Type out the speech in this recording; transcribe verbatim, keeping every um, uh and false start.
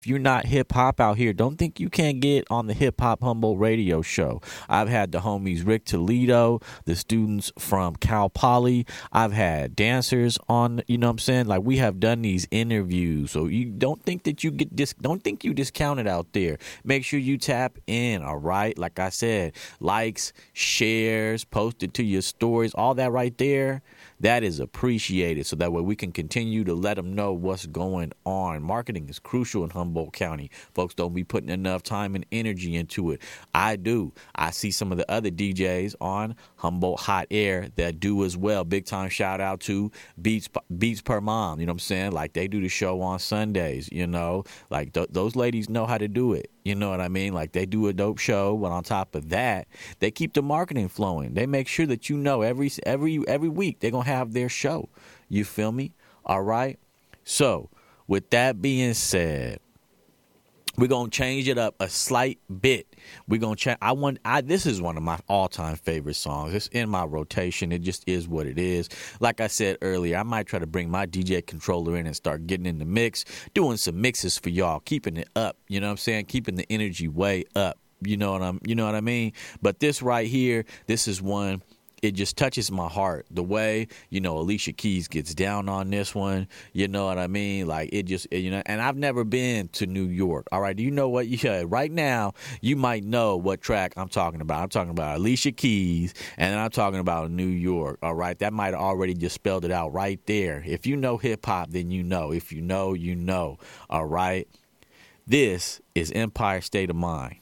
If you're not hip hop out here, don't think you can't get on the Hip Hop Humboldt radio show. I've had the homies Rick Toledo, the students from Cal Poly. I've had dancers on, you know what I'm saying? Like, we have done these interviews. So you don't think that you get dis don't think you discounted out there. Make sure you tap in, all right? Like I said, likes, shares, post it to your stories, all that right there. That is appreciated, so that way we can continue to let them know what's going on. Marketing is crucial in Humboldt County. Folks don't be putting enough time and energy into it. I do. I see some of the other D Js on Humboldt Hot Air that do as well. Big time shout out to Beats Beats Per Mom. You know what I'm saying? Like, they do the show on Sundays, you know. Like, th those ladies know how to do it. You know what I mean? Like, they do a dope show, but on top of that, they keep the marketing flowing. They make sure that you know every every every week they're going to have their show. You feel me? All right? So, with that being said, we're going to change it up a slight bit. We're going to change. I want, I, this is one of my all-time favorite songs. It's in my rotation. It just is what it is. Like I said earlier, I might try to bring my D J controller in and start getting in the mix, doing some mixes for y'all, keeping it up. You know what I'm saying? Keeping the energy way up. You know what I'm, you know what I mean? But this right here, this is one. It just touches my heart. The way, you know, Alicia Keys gets down on this one, you know what I mean? Like, it just, you know, and I've never been to New York. All right, do you know what? Yeah, right now, you might know what track I'm talking about. I'm talking about Alicia Keys, and then I'm talking about New York. All right, that might have already just spelled it out right there. If you know hip hop, then you know. If you know, you know. All right, this is Empire State of Mind.